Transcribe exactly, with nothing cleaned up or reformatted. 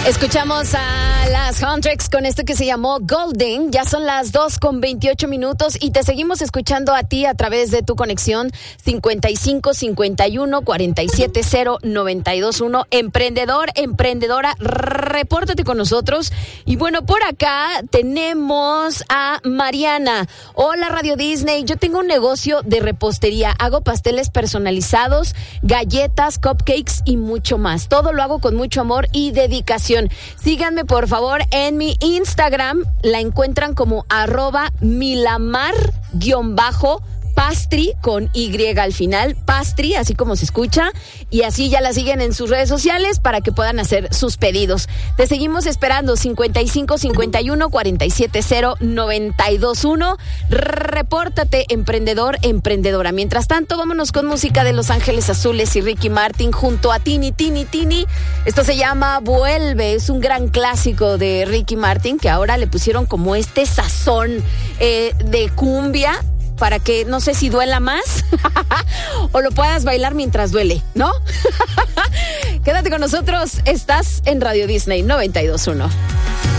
Escuchamos a las Huntrix con esto que se llamó Golden. Ya son las dos con veintiocho minutos y te seguimos escuchando a ti a través de tu conexión cincuenta y cinco cincuenta y uno cuarenta y siete cero noventa y dos uno. Emprendedor, emprendedora, repórtate con nosotros. Y bueno, por acá tenemos a Mariana. Hola Radio Disney, yo tengo un negocio de repostería. Hago pasteles personalizados, galletas, cupcakes y mucho más. Todo lo hago con mucho amor y dedicación. Síganme por favor en mi Instagram, la encuentran como arroba milamar guión bajo Pastry con Y al final, Pastry, así como se escucha, y así ya la siguen en sus redes sociales para que puedan hacer sus pedidos. Te seguimos esperando, cincuenta y cinco cincuenta y uno cuarenta y siete cero noventa y dos uno. Repórtate, emprendedor, emprendedora. Mientras tanto, vámonos con música de Los Ángeles Azules y Ricky Martin junto a Tini, Tini, Tini. Esto se llama Vuelve, es un gran clásico de Ricky Martin que ahora le pusieron como este sazón eh, de cumbia, para que no sé si duela más o lo puedas bailar mientras duele, ¿no? Quédate con nosotros, estás en Radio Disney noventa y dos punto uno.